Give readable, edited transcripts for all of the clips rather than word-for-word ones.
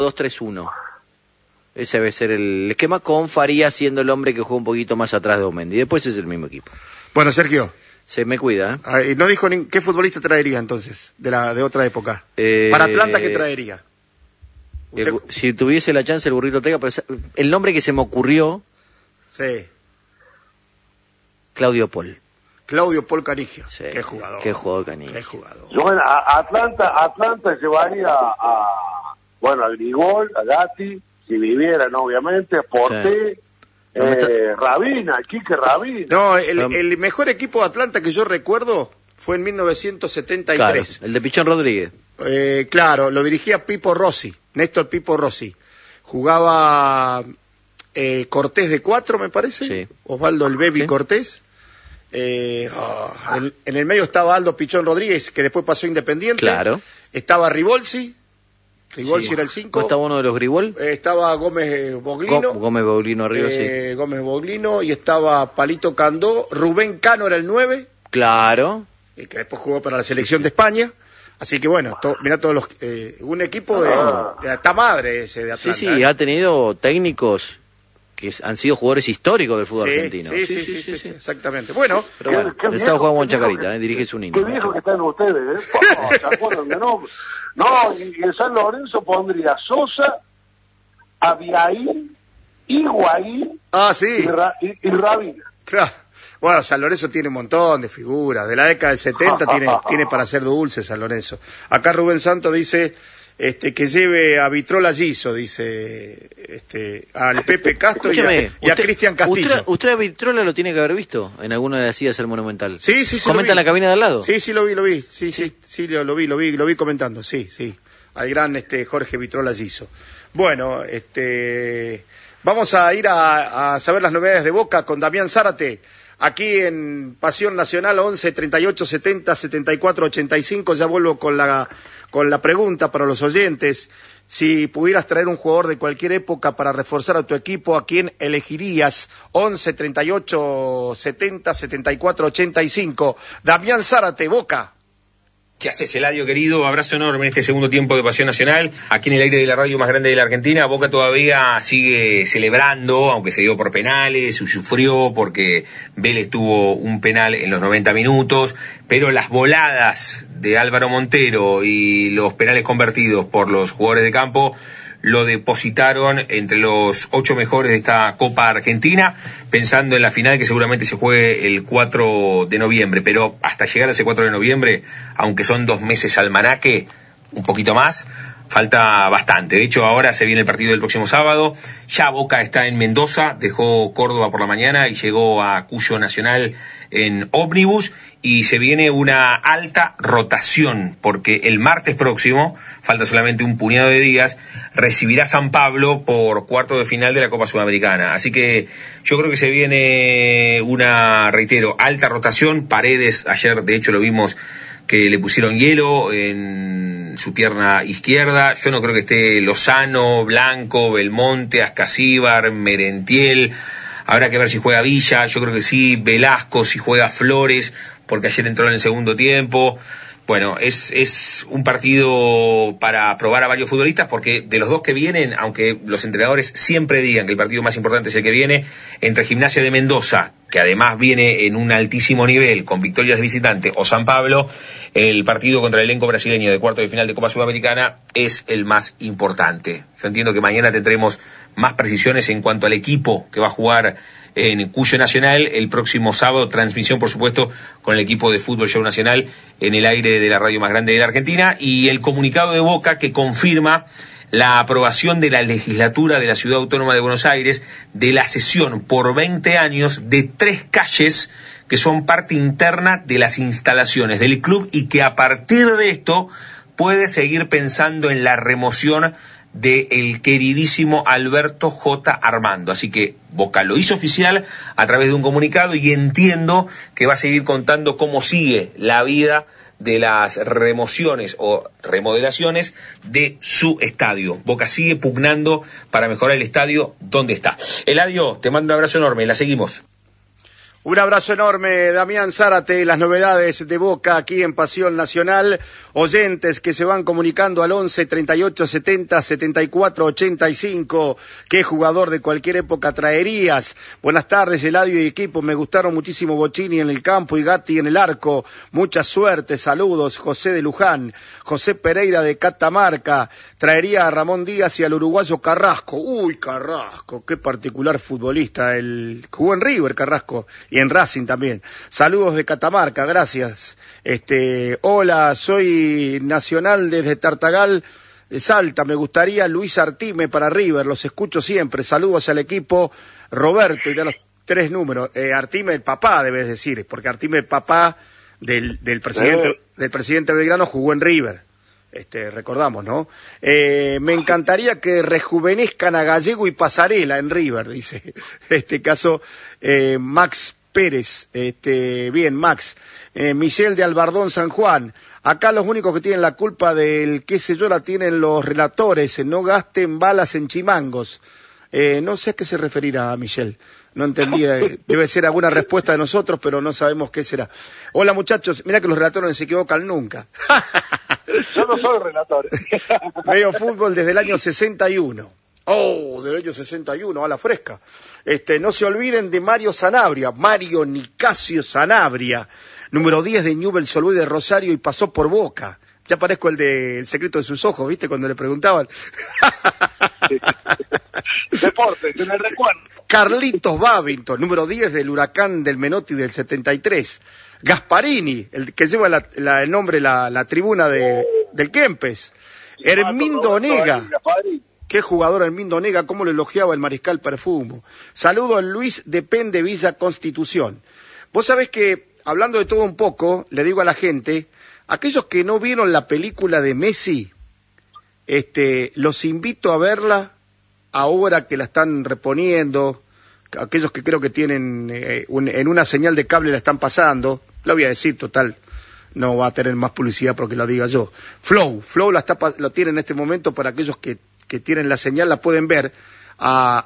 2-3-1. Ese debe ser el esquema, con Farías siendo el hombre que juega un poquito más atrás de Omendi. Después es el mismo equipo. Bueno, Sergio. Se me cuida, ¿eh? No dijo qué futbolista traería entonces, de otra época. Para Atlanta, ¿qué traería? Si tuviese la chance el Burrito Ortega, pero el nombre que se me ocurrió... Sí. Claudio Paul. Claudio Paul Caniggia. Sí. Qué jugador. Qué jugador Caniggia. Qué jugador. Yo, bueno, Atlanta llevaría a Grigol, a Gatti, si vivieran, obviamente, a Porté, Rabina, Quique Rabina. No, el mejor equipo de Atlanta que yo recuerdo fue en 1973. Claro, el de Pichón Rodríguez. Claro, lo dirigía Pipo Rossi, Néstor Pipo Rossi. Jugaba Cortés de 4, me parece. Sí. Osvaldo el Bebi, ¿sí? Cortés. En el medio estaba Aldo Pichón Rodríguez, que después pasó a Independiente. Claro. Estaba Ribolsi. Ribolsi Sí. era el 5. ¿Estaba uno de los Gribol? Estaba Gómez Boglino. Gómez Boglino arriba, sí. Gómez Boglino, y estaba Palito Candó. Rubén Cano era el 9. Claro. Que después jugó para la selección de España. Así que bueno, mirá todos los... un equipo de la madre ese de Atlanta. Sí, ha tenido técnicos que han sido jugadores históricos del fútbol argentino. Sí, exactamente. Bueno, pero bueno, el sábado juega Juan Chacarita, dirige su niño. Qué viejo que están ustedes, ¿eh? ¿Se acuerdan de nombre? No, y en San Lorenzo pondría Sosa, Abiaín, Higuaín y Rabina. Claro. Bueno, San Lorenzo tiene un montón de figuras. De la década del 70 tiene para hacer dulce San Lorenzo. Acá Rubén Santos dice que lleve a Vitrola Giso, dice al Pepe Castro y a Cristian Castillo. ¿Usted a Vitrola lo tiene que haber visto en alguna de las idas al Monumental? Sí. ¿Comenta en la cabina de al lado? Sí, lo vi. Sí, lo vi comentando, sí. Al gran Jorge Vitrola Giso. Bueno, vamos a ir a saber las novedades de Boca con Damián Zárate. Aquí en Pasión Nacional, 11 38 70 74 85. Ya vuelvo con la pregunta para los oyentes. Si pudieras traer un jugador de cualquier época para reforzar a tu equipo, ¿a quién elegirías? 11 38 70 74 85. Damián Zárate, Boca. ¿Qué haces, Eladio, querido? Abrazo enorme en este segundo tiempo de Pasión Nacional. Aquí en el aire de la radio más grande de la Argentina. Boca todavía sigue celebrando, aunque se dio por penales, sufrió porque Vélez tuvo un penal en los 90 minutos, pero las voladas de Álvaro Montero y los penales convertidos por los jugadores de campo lo depositaron entre los 8 mejores de esta Copa Argentina, pensando en la final que seguramente se juegue el 4 de noviembre, pero hasta llegar a ese 4 de noviembre, aunque son 2 meses almanaque, un poquito más, falta bastante. De hecho, ahora se viene el partido del próximo sábado, ya Boca está en Mendoza, dejó Córdoba por la mañana y llegó a Cuyo Nacional en ómnibus, y se viene una alta rotación, porque el martes próximo, falta solamente un puñado de días, recibirá San Pablo por cuarto de final de la Copa Sudamericana. Así que yo creo que se viene una, reitero, alta rotación. Paredes, ayer de hecho lo vimos que le pusieron hielo en su pierna izquierda. Yo no creo que esté Lozano, Blanco, Belmonte, Ascasíbar, Merentiel. Habrá que ver si juega Villa, yo creo que sí, Velasco, si juega Flores, porque ayer entró en el segundo tiempo. Bueno, es un partido para probar a varios futbolistas, porque de los dos que vienen, aunque los entrenadores siempre digan que el partido más importante es el que viene, entre Gimnasia de Mendoza, que además viene en un altísimo nivel, con victorias de visitante, o San Pablo, el partido contra el elenco brasileño de cuarto de final de Copa Sudamericana es el más importante. Yo entiendo que mañana tendremos más precisiones en cuanto al equipo que va a jugar en Cuyo Nacional el próximo sábado. Transmisión, por supuesto, con el equipo de Fútbol Show Nacional en el aire de la radio más grande de la Argentina, y el comunicado de Boca que confirma la aprobación de la legislatura de la Ciudad Autónoma de Buenos Aires de la cesión por 20 años de 3 calles que son parte interna de las instalaciones del club, y que a partir de esto puede seguir pensando en la remoción del queridísimo Alberto J. Armando. Así que Boca lo hizo oficial a través de un comunicado, y entiendo que va a seguir contando cómo sigue la vida de las remociones o remodelaciones de su estadio. Boca sigue pugnando para mejorar el estadio donde está. Eladio, te mando un abrazo enorme, la seguimos. Un abrazo enorme, Damián Zárate, las novedades de Boca aquí en Pasión Nacional. Oyentes que se van comunicando al 11 38 70 74 85. ¿Qué jugador de cualquier época traerías? Buenas tardes, Eladio y equipo. Me gustaron muchísimo Bocini en el campo y Gatti en el arco. Mucha suerte, saludos. José de Luján, José Pereira de Catamarca. Traería a Ramón Díaz y al uruguayo Carrasco. Uy, Carrasco, qué particular futbolista. Jugó en River, Carrasco. Y en Racing también. Saludos de Catamarca, gracias. Hola, soy Nacional desde Tartagal, Salta. Me gustaría Luis Artime para River, los escucho siempre. Saludos al equipo. Roberto, y de los 3 números. Artime, el papá, debes decir, porque Artime, el papá del presidente Belgrano, jugó en River. Recordamos, ¿no? Me encantaría que rejuvenezcan a Gallego y Pasarela en River, dice. Caso, Max Pérez, bien, Max. Michelle de Albardón, San Juan. Acá los únicos que tienen la culpa del qué sé yo la tienen los relatores. No gasten balas en chimangos. No sé a qué se referirá, Michelle. No entendí, debe ser alguna respuesta de nosotros, pero no sabemos qué será. Hola muchachos, mira que los relatores no se equivocan nunca. Yo no soy relator. Veo fútbol desde el año 61. Oh, del año 61, a la fresca. No se olviden de Mario Sanabria, Mario Nicasio Sanabria, número 10 de Newell's Old Boys de Rosario y pasó por Boca. Ya parezco el de El secreto de sus ojos, ¿viste? Cuando le preguntaban. Deporte, que me recuerdo. Carlitos Babington, número 10 del Huracán del Menotti del 73. Gasparini, el que lleva el nombre, la tribuna del Kempes. Hermindo Onega. Qué jugador Hermindo Onega, cómo lo elogiaba el mariscal Perfumo. Saludo a Luis de Pen de Villa Constitución. Vos sabés que, hablando de todo un poco, le digo a la gente, aquellos que no vieron la película de Messi, los invito a verla ahora que la están reponiendo, aquellos que creo que tienen en una señal de cable la están pasando, lo voy a decir, total, no va a tener más publicidad porque lo diga yo. Flow lo tiene en este momento para aquellos que tienen la señal, la pueden ver a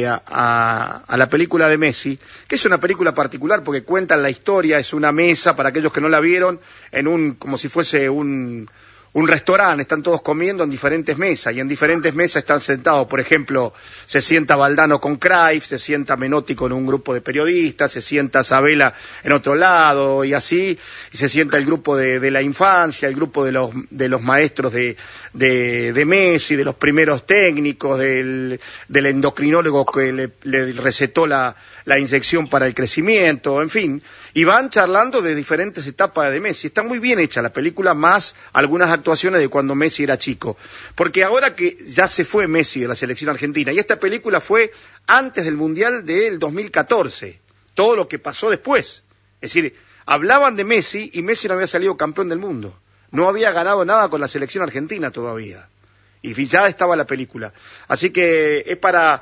la película de Messi, que es una película particular porque cuentan la historia, es una mesa para aquellos que no la vieron, como si fuese un restaurante, están todos comiendo en diferentes mesas, y en diferentes mesas están sentados, por ejemplo, se sienta Valdano con Cruyff, se sienta Menotti con un grupo de periodistas, se sienta Sabela en otro lado, y así, y se sienta el grupo de la infancia, el grupo de los maestros de Messi, de los primeros técnicos, del endocrinólogo que le recetó la inyección para el crecimiento, en fin, y van charlando de diferentes etapas de Messi. Está muy bien hecha la película, más algunas actuaciones de cuando Messi era chico. Porque ahora que ya se fue Messi de la selección argentina, y esta película fue antes del Mundial del 2014, todo lo que pasó después. Es decir, hablaban de Messi y Messi no había salido campeón del mundo. No había ganado nada con la selección argentina todavía. Y ya estaba la película. Así que es para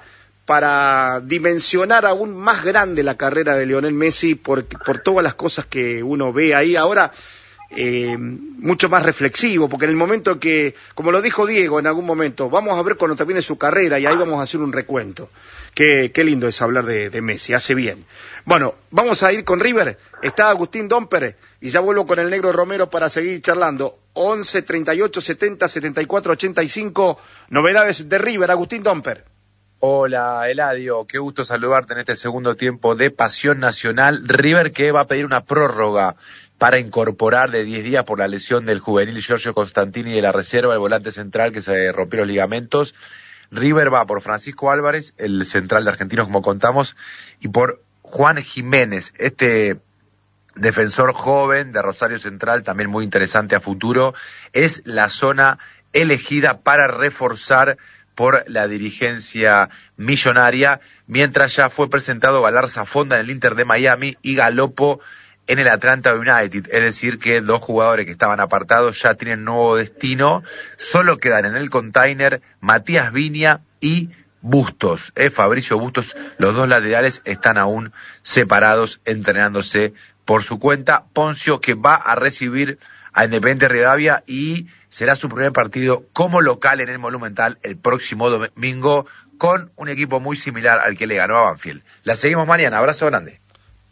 dimensionar aún más grande la carrera de Lionel Messi por todas las cosas que uno ve ahí ahora, mucho más reflexivo, porque en el momento que, como lo dijo Diego en algún momento, vamos a ver cuando termine su carrera y ahí vamos a hacer un recuento. Qué lindo es hablar de Messi, hace bien. Bueno, vamos a ir con River, está Agustín Domper y ya vuelvo con el Negro Romero para seguir charlando. 11 38 70 74 85, novedades de River, Agustín Domper. Hola Eladio, qué gusto saludarte en este segundo tiempo de Pasión Nacional. River que va a pedir una prórroga para incorporar de 10 días por la lesión del juvenil Giorgio Constantini de la reserva, el volante central que se rompió los ligamentos. River va por Francisco Álvarez, el central de Argentinos como contamos, y por Juan Jiménez, defensor joven de Rosario Central, también muy interesante a futuro. Es la zona elegida para reforzar por la dirigencia millonaria, mientras ya fue presentado Galarza Fonda en el Inter de Miami y Galopo en el Atlanta United, es decir que 2 jugadores que estaban apartados ya tienen nuevo destino, solo quedan en el container Matías Viña y Bustos, Fabricio Bustos, los 2 laterales están aún separados, entrenándose por su cuenta. Poncio que va a recibir a Independiente Rivadavia y será su primer partido como local en el Monumental el próximo domingo con un equipo muy similar al que le ganó a Banfield. La seguimos mañana, abrazo grande.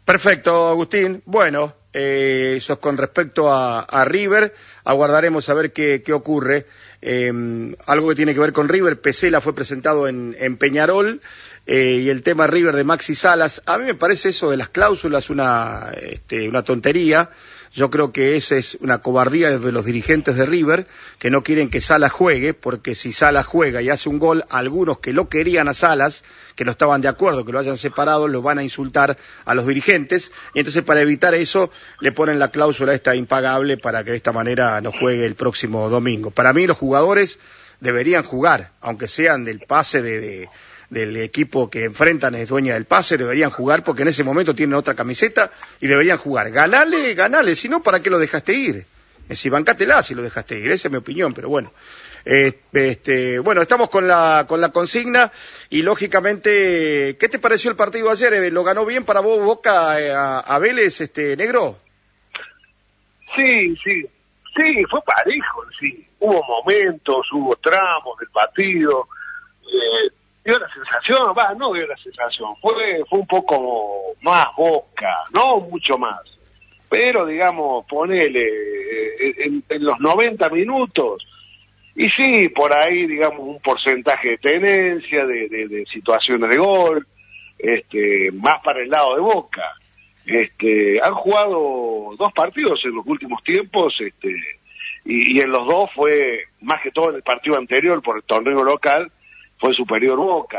Perfecto, Agustín. Bueno, eso es con respecto a River. Aguardaremos a ver qué ocurre. Algo que tiene que ver con River, Pesela fue presentado en Peñarol, y el tema River de Maxi Salas, a mí me parece eso de las cláusulas una tontería. Yo creo que esa es una cobardía de los dirigentes de River, que no quieren que Salas juegue, porque si Salas juega y hace un gol, algunos que lo querían a Salas, que no estaban de acuerdo, que lo hayan separado, lo van a insultar a los dirigentes, y entonces para evitar eso le ponen la cláusula esta impagable para que de esta manera no juegue el próximo domingo. Para mí los jugadores deberían jugar, aunque sean del pase del equipo que enfrentan, es dueña del pase, deberían jugar porque en ese momento tienen otra camiseta y deberían jugar. Ganale, si no, ¿para qué lo dejaste ir? Si bancátela si lo dejaste ir, esa es mi opinión, pero bueno. Bueno, estamos con la consigna y lógicamente, ¿qué te pareció el partido ayer? ¿Lo ganó bien para vos Boca a Vélez, negro? Sí, fue parejo, sí. Hubo momentos, hubo tramos del partido, dio la sensación, no dio la sensación, fue un poco más Boca, no mucho más, pero digamos, ponele en los 90 minutos, y sí, por ahí, digamos, un porcentaje de tenencia, de situaciones de gol, más para el lado de Boca. Han jugado 2 partidos en los últimos tiempos, y en los 2 fue, más que todo en el partido anterior, por el torneo local, fue superior Boca,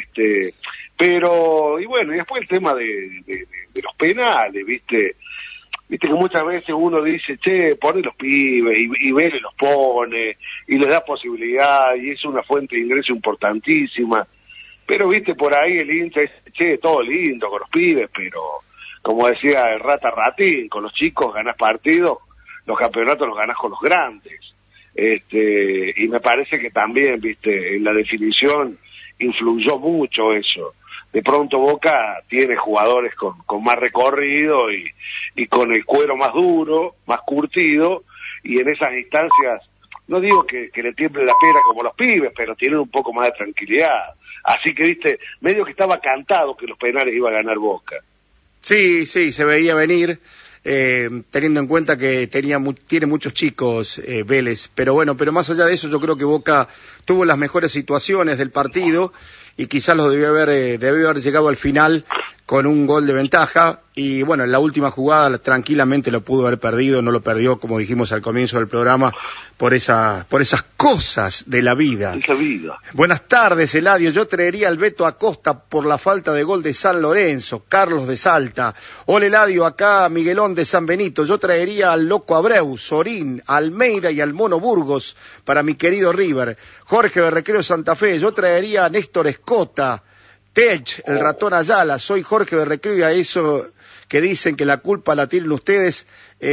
pero, y bueno, y después el tema de los penales, viste que muchas veces uno dice, pone los pibes, y Vélez los pone, y les da posibilidad, y es una fuente de ingreso importantísima, pero viste, por ahí el hincha dice, todo lindo con los pibes, pero, como decía el Ratín, con los chicos ganás partidos, los campeonatos los ganás con los grandes. Y me parece que también, viste, en la definición influyó mucho eso. De pronto Boca tiene jugadores con más recorrido y con el cuero más duro, más curtido, y en esas instancias, no digo que le tiemble la pera como los pibes, pero tienen un poco más de tranquilidad. Así que, viste, medio que estaba cantado que los penales iba a ganar Boca. Sí, se veía venir. Teniendo en cuenta que tiene muchos chicos Vélez, pero más allá de eso yo creo que Boca tuvo las mejores situaciones del partido y quizás lo debió haber llegado al final con un gol de ventaja y bueno, en la última jugada tranquilamente lo pudo haber perdido, no lo perdió como dijimos al comienzo del programa por esas cosas de la vida. Buenas tardes, Eladio. Yo traería al Beto Acosta por la falta de gol de San Lorenzo, Carlos de Salta. Hola, Eladio, acá Miguelón de San Benito. Yo traería al Loco Abreu, Sorín, Almeida y al Mono Burgos para mi querido River. Jorge de Recreo Santa Fe. Yo traería a Néstor Escota, Tech, el Ratón Ayala. Soy Jorge de Recreo y a eso que dicen que la culpa la tienen ustedes,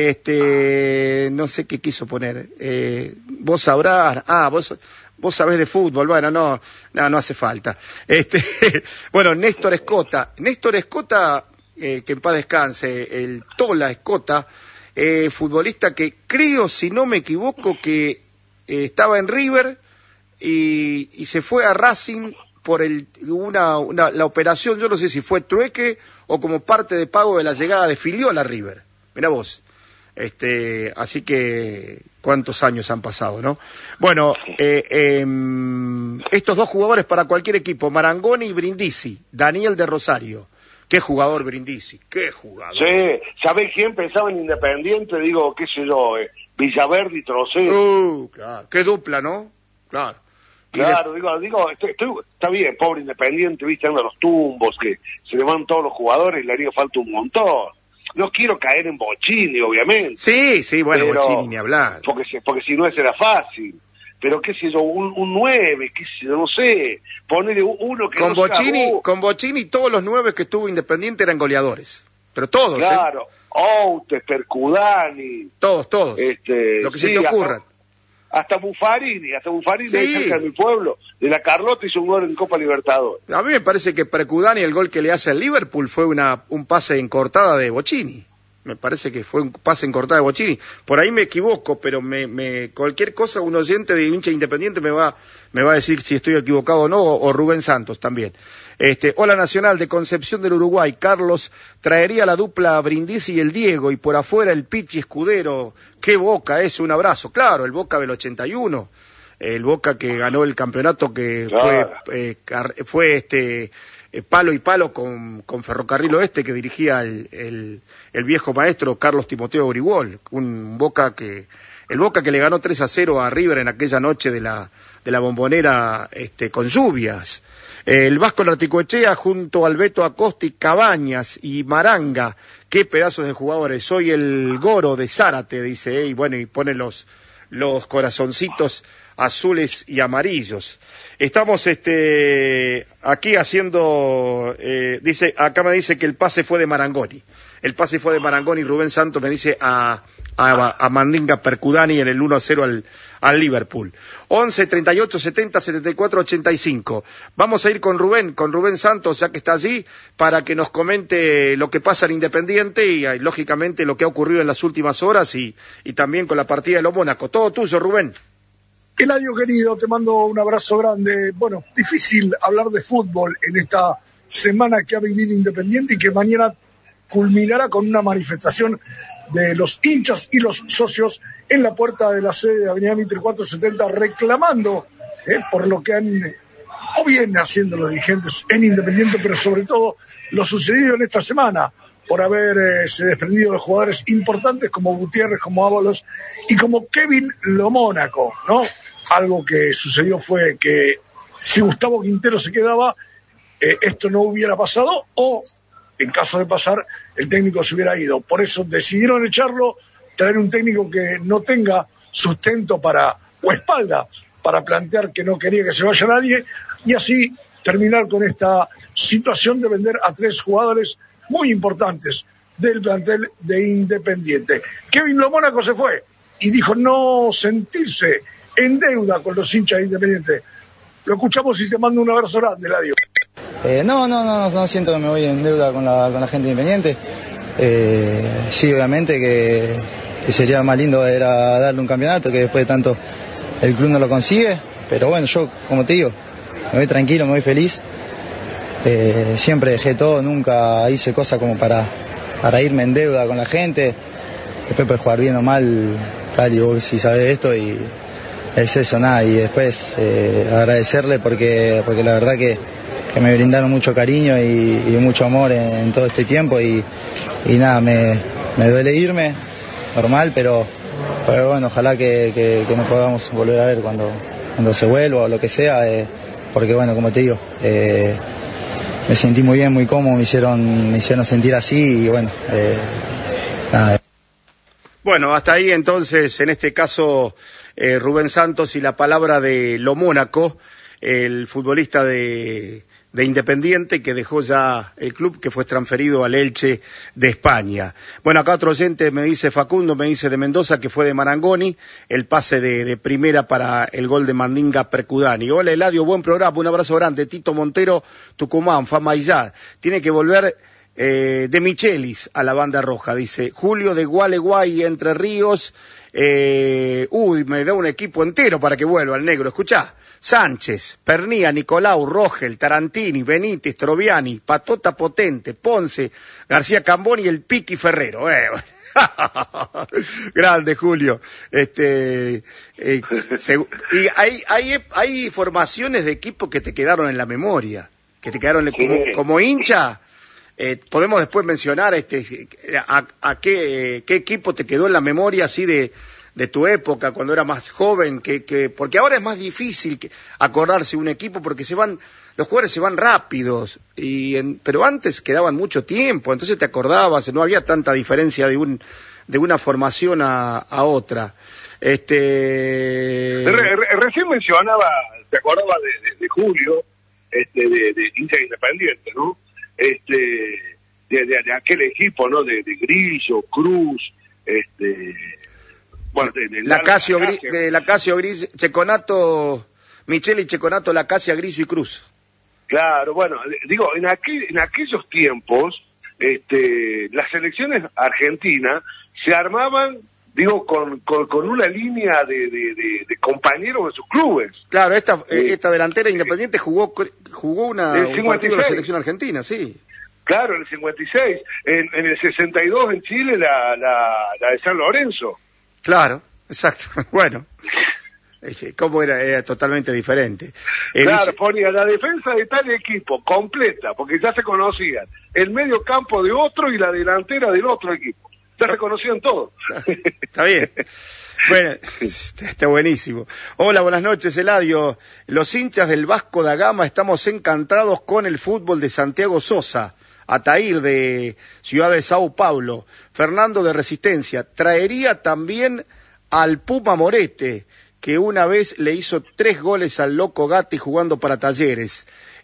no sé qué quiso poner, vos sabrás, vos sabés de fútbol, bueno, no hace falta. Bueno, Néstor Escota, que en paz descanse, el Tola Escota, futbolista que creo, si no me equivoco, que estaba en River y se fue a Racing por la operación, yo no sé si fue trueque o como parte de pago de la llegada de Filiol a River. Mirá vos. Así que cuántos años han pasado, ¿no? Bueno, estos 2 jugadores para cualquier equipo, Marangoni y Brindisi, Daniel de Rosario. Qué jugador Brindisi, qué jugador. Sí, ¿sabés quién pensaba en Independiente? Digo, qué sé yo, Villaverde y Trocero. Claro, qué dupla, ¿no? Claro. Claro, digo, está bien, pobre Independiente, viste, anda los tumbos, que se le van todos los jugadores y le haría falta un montón. No quiero caer en Bochini, obviamente. Sí, bueno, pero, Bochini ni hablar. Porque si no ese era fácil. Pero qué sé yo, un 9, qué sé yo, no sé, ponerle uno que con Bochini, con Bochini todos los 9 que estuvo Independiente eran goleadores. Pero todos, claro, Outes, Percudani. Todos. Lo que se te ocurra. Hasta Buffarini ahí cerca de mi pueblo, de la Carlota hizo un gol en Copa Libertadores. A mí me parece que Percudani, el gol que le hace al Liverpool fue un pase en cortada de Bochini. Me parece que fue un pase en cortada de Bochini. Por ahí me equivoco, pero cualquier cosa, un oyente de hincha Independiente me va me va a decir si estoy equivocado o no, o Rubén Santos también. Hola Nacional, de Concepción del Uruguay, Carlos traería la dupla Brindisi y el Diego, y por afuera el Pichi Escudero. Qué Boca es, un abrazo. Claro, el Boca del 81, el Boca que ganó el campeonato, que claro, fue palo y palo con Ferrocarril Oeste, que dirigía el viejo maestro Carlos Timoteo Grigol, el Boca que le ganó 3-0 a River en aquella noche de la Bombonera, con lluvias. El Vasco Larticoechea junto al Beto Acosta y Cabañas y Maranga, qué pedazos de jugadores. Soy el Goro de Zárate, dice, y bueno, y pone los corazoncitos azules y amarillos. Estamos aquí haciendo, acá me dice que el pase fue de Marangoni. El pase fue de Marangoni, Rubén Santos me dice a Mandinga Percudani en el 1-0 al Liverpool. 11 38 70 74 85. Vamos a ir con Rubén Santos, ya que está allí, para que nos comente lo que pasa en Independiente y lógicamente lo que ha ocurrido en las últimas horas y también con la partida de lo Mónaco. Todo tuyo, Rubén. Eladio querido, te mando un abrazo grande. Bueno, difícil hablar de fútbol en esta semana que ha vivido Independiente y que mañana culminará con una manifestación de los hinchas y los socios en la puerta de la sede de Avenida Mitre 470 reclamando por lo que han o vienen haciendo los dirigentes en Independiente, pero sobre todo lo sucedido en esta semana por haberse desprendido de jugadores importantes como Gutiérrez, como Ábalos y como Kevin Lo Mónaco, ¿no? Algo que sucedió fue que si Gustavo Quintero se quedaba, esto no hubiera pasado, o en caso de pasar, el técnico se hubiera ido. Por eso decidieron echarlo, traer un técnico que no tenga sustento o espalda para plantear que no quería que se vaya nadie, y así terminar con esta situación de vender a 3 jugadores muy importantes del plantel de Independiente. Kevin Lo Mónaco se fue y dijo no sentirse en deuda con los hinchas de Independiente. Lo escuchamos y te mando un abrazo grande, Eladio. No siento que me voy en deuda con la gente Independiente. Sí, obviamente que sería más lindo era darle un campeonato, que después de tanto el club no lo consigue, pero bueno, yo, como te digo, me voy tranquilo, me voy feliz. Siempre dejé todo, nunca hice cosas como para irme en deuda con la gente. Después puedes jugar bien o mal, tal, y vos sí sabés esto, y es eso, nada. Y después agradecerle porque la verdad que me brindaron mucho cariño y mucho amor en todo este tiempo, y nada, me duele irme, normal, pero bueno, ojalá que nos podamos volver a ver cuando se vuelva o lo que sea, porque bueno, como te digo, me sentí muy bien, muy cómodo, me hicieron sentir así, y bueno, nada. Bueno, hasta ahí entonces, en este caso, Rubén Santos, y la palabra de Lo Mónaco, el futbolista de Independiente, que dejó ya el club, que fue transferido al Elche de España. Bueno, acá otro oyente me dice, Facundo, me dice de Mendoza, que fue de Marangoni, el pase de primera para el gol de Mandinga Percudani. Hola Eladio, buen programa, un abrazo grande. Tito Montero, Tucumán, Fama y ya. Tiene que volver de Michelis a la banda roja, dice Julio de Gualeguay, Entre Ríos. Me da un equipo entero para que vuelva el negro. Escuchá: Sánchez, Pernía, Nicolau, Rogel, Tarantini, Benítez, Troviani, Patota Potente, Ponce, García Camboni y el Piqui Ferrero. Grande, Julio. Y hay formaciones de equipo que te quedaron en la memoria, que te quedaron como hincha. Podemos después mencionar a qué equipo te quedó en la memoria, así de tu época, cuando era más joven, porque ahora es más difícil acordarse un equipo, porque los jugadores se van rápidos, pero antes quedaban mucho tiempo, entonces te acordabas, no había tanta diferencia de una formación a otra. Recién mencionaba, te acordaba de Julio, de hincha Independiente, ¿no? De aquel equipo, ¿no? De Grillo, Cruz, bueno, Lacasio Gris, Checonato, Micheli, Checonato, Lacasia, Grillo y Cruz. Claro, bueno, digo, en aquellos tiempos, las selecciones argentinas se armaban digo, con una línea de compañeros de sus clubes. Claro, esta delantera Independiente jugó un partido de la selección argentina, sí. Claro, en el 56, en el 62 en Chile la de San Lorenzo. Claro, exacto. Bueno, ¿cómo era totalmente diferente? Claro, ponía la defensa de tal equipo completa, porque ya se conocían, el medio campo de otro y la delantera del otro equipo. Ya se conocían todos. Está bien. Bueno, está buenísimo. Hola, buenas noches, Eladio. Los hinchas del Vasco da Gama estamos encantados con el fútbol de Santiago Sosa. Atair de Ciudad de Sao Paulo, Fernando de Resistencia. Traería también al Puma Morete, que una vez le hizo 3 goles al Loco Gatti jugando para Talleres.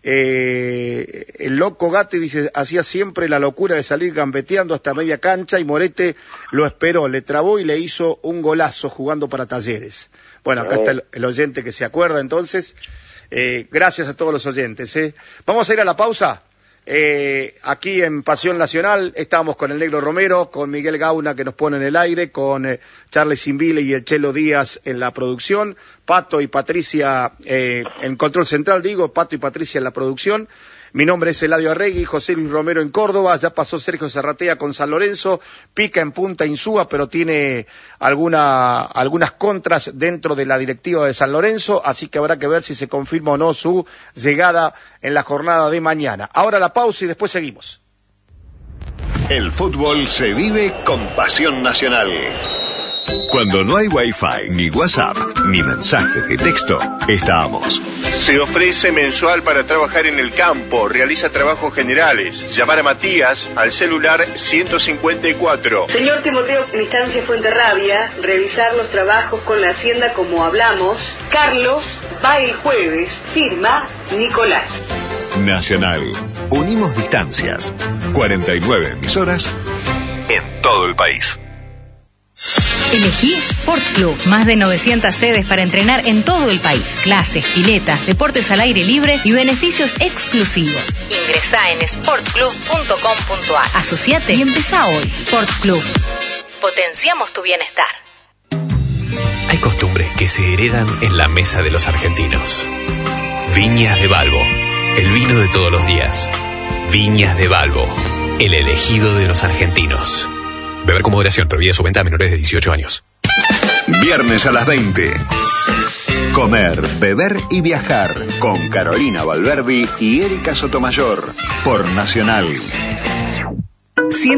El Loco Gatti, dice, hacía siempre la locura de salir gambeteando hasta media cancha y Morete lo esperó, le trabó y le hizo un golazo jugando para Talleres. Bueno, acá está el oyente que se acuerda entonces. Gracias a todos los oyentes. Vamos a ir a la pausa. Aquí en Pasión Nacional estamos con el Negro Romero, con Miguel Gauna que nos pone en el aire, con Charles Simbile y el Chelo Díaz en la producción, Pato y Patricia en control central, Pato y Patricia en la producción. Mi nombre es Eladio Arregui, José Luis Romero en Córdoba, ya pasó Sergio Serratea con San Lorenzo, pica en Punta Insúa, pero tiene algunas contras dentro de la directiva de San Lorenzo, así que habrá que ver si se confirma o no su llegada en la jornada de mañana. Ahora la pausa y después seguimos. El fútbol se vive con Pasión Nacional. Cuando no hay Wi-Fi, ni WhatsApp, ni mensajes de texto, estamos. Se ofrece mensual para trabajar en el campo, realiza trabajos generales. Llamar a Matías al celular 154. Señor Timoteo, en Estancia Fuenterrabía, revisar los trabajos con la Hacienda como hablamos. Carlos va el jueves, firma Nicolás. Nacional. Unimos distancias. 49 emisoras en todo el país. Elegí Sport Club, más de 900 sedes para entrenar en todo el país. Clases, piletas, deportes al aire libre y beneficios exclusivos. Ingresá en sportclub.com.ar. Asociate y empezá hoy. Sport Club. Potenciamos tu bienestar. Hay costumbres que se heredan en la mesa de los argentinos. Viñas de Balbo, el vino de todos los días. Viñas de Balbo, el elegido de los argentinos. Beber con moderación, prohibida su venta a menores de 18 años. Viernes a las 20. Comer, beber y viajar con Carolina Valverdi y Erika Sotomayor por Nacional.